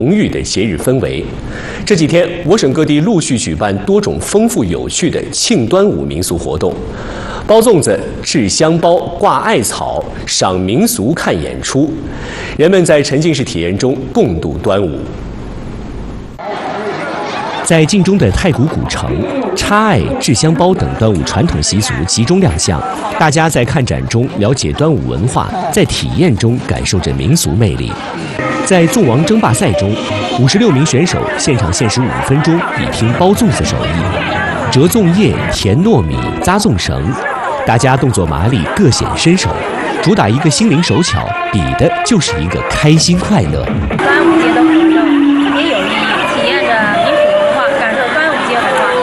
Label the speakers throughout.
Speaker 1: 浓郁的节日氛围。这几天，我省各地陆续举办多种丰富有趣的庆端午民俗活动，包粽子、制香包、挂艾草、赏民俗、看演出，人们在沉浸式体验中共度端午。在晋中的太古古城，插艾、制香包等端午传统习俗集中亮相，大家在看展中了解端午文化，在体验中感受着民俗魅力。在粽王争霸赛中，56名选手现场限时5分钟比拼包粽子手艺，折粽叶、填糯米、扎粽绳，大家动作麻利，各显身手，主打一个心灵手巧，比的就是一个开心快乐。
Speaker 2: 端午节的活动特别有意义，体验着民俗文化，感受端午节文化。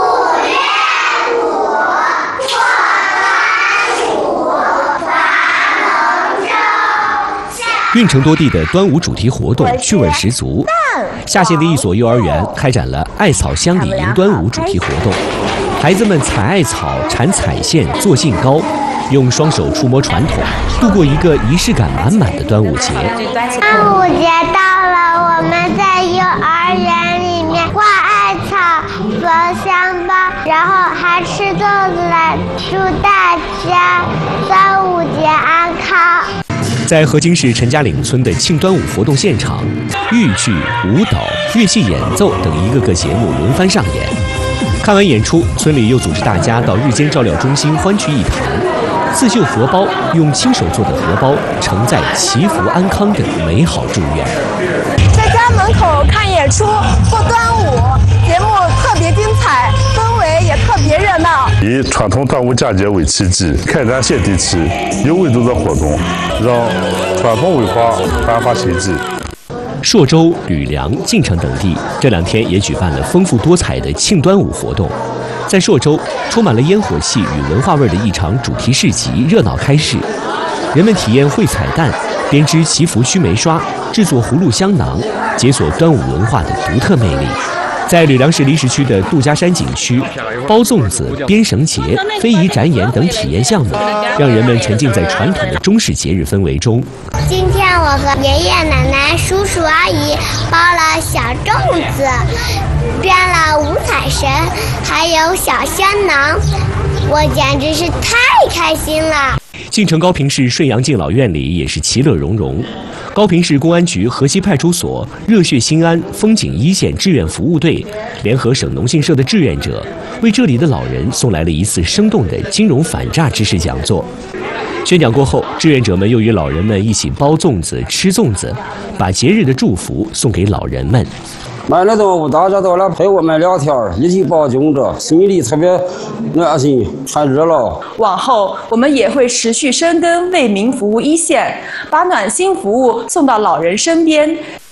Speaker 1: 运城多地的端午主题活动趣味十足。下县的一所幼儿园开展了艾草乡里迎端午主题活动，孩子们采艾草、缠彩线、做杏糕，用双手触摸传统，度过一个仪式感满满的端午节。
Speaker 3: 端午节到了，我们在幼儿园里面挂艾草、做香包，然后还吃粽子来祝大家端午节安康。
Speaker 1: 在河津市陈家岭村的庆端午活动现场，豫剧、舞蹈、乐器演奏等一个个节目轮番上演。看完演出，村里又组织大家到日间照料中心欢聚一堂，刺绣荷包，用亲手做的荷包承载祈福安康的美好祝愿。
Speaker 4: 在家门口看演出过端午，节目特别精彩，氛围也特别热闹。
Speaker 5: 以传统端午佳节为契机，开展接地气、有温度的活动，让传统文化焕发新纪。
Speaker 1: 朔州、吕梁、晋城等地这2天也举办了丰富多彩的庆端午活动。在朔州，充满了烟火气与文化味的一场主题市集热闹开市，人们体验绘彩蛋、编织祈福须眉刷、制作葫芦香囊，解锁端午文化的独特魅力。在吕梁市离石区的杜家山景区，包粽子、编绳结、非遗展演等体验项目，让人们沉浸在传统的中式节日氛围中。
Speaker 3: 今天我和爷爷奶奶、叔叔阿姨包了小粽子，编了五彩绳，还有小香囊，我简直是太开心了。
Speaker 1: 晋城高平市顺阳敬老院里也是其乐融融。高平市公安局河西派出所、热血兴安风景一线志愿服务队联合省农信社的志愿者，为这里的老人送来了一次生动的金融反诈知识讲座。宣讲过后，志愿者们又与老人们一起包粽子、吃粽子，把节日的祝福送给老人们。
Speaker 6: 买了端午，大家都来陪我们聊天，一起包粽子，心里特别暖心，太热闹。
Speaker 4: 往后我们也会持续深耕为民服务一线，把暖心服务送到老人身边。